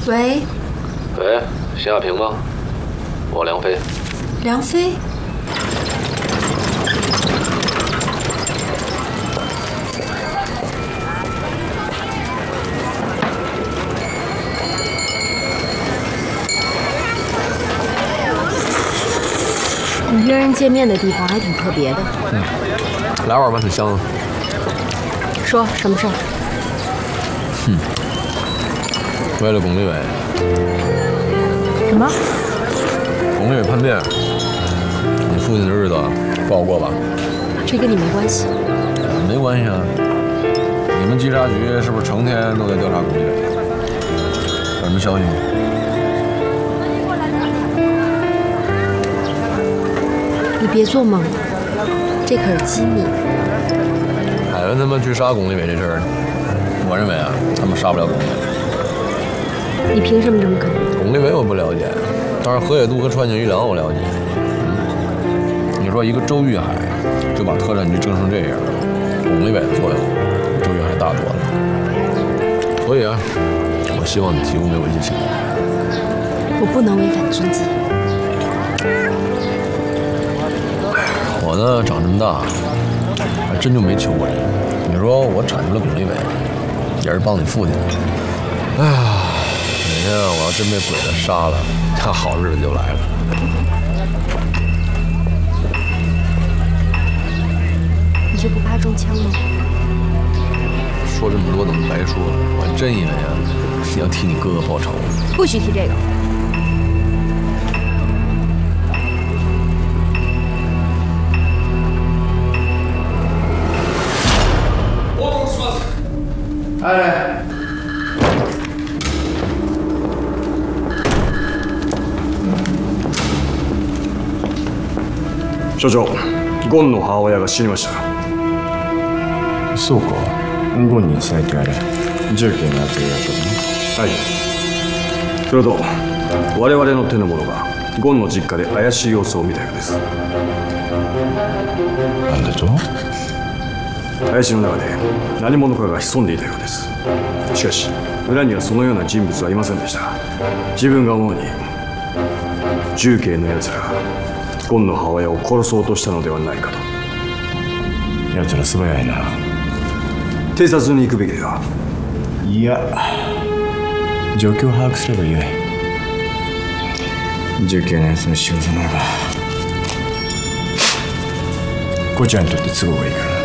喂， 喂，谢亚平吗？我梁飞。 梁飞。你约人见面的地方还挺特别的。 来碗吧，挺香的。 说什么事儿？ 为了巩立伟。 什么？ 巩立伟叛变，你父亲的日子不好过吧？ 这跟你没关系。 没关系啊。你们稽查局是不是成天都在调查巩立伟？有什么消息吗？ 你别做梦了，这可是机密。 海文他们去杀巩立伟这事儿，我认为啊，他们杀不了巩立伟。 你凭什么这么肯定？ 巩立伟我不了解，但是河野渡和川井一良我了解。你说一个周玉海就把特战局整成这样，巩立伟的作用比周玉海大多了。所以啊，我希望你提供给我一些情报。 我不能违反军纪。 我呢，长这么大，还真就没求过人。你说我铲除了巩立伟，也是帮你父亲。哎呀，哪天啊，我要真被鬼子杀了，那好日子就来了。 你就不怕中枪吗？ 说这么多怎么白说了？我还真以为啊，你要替你哥哥报仇。 不许提这个。 哎，所長、ゴンの母親が死にました。 そうか。ゴンに最近あれ重慶のやつがやったのね。 はい。それと我々の手の者がゴンの実家で怪しい様子を見たようです。 なんでと？ 林の中で何者かが潜んでいたようです。しかし村にはそのような人物はいませんでした。自分が思うに重慶の奴らがゴンの母親を殺そうとしたのではないかと。 奴ら素早いな。 偵察に行くべきでは。 いや、状況を把握すればよい。重慶の奴の仕業ならばこちらにとって都合がいいから。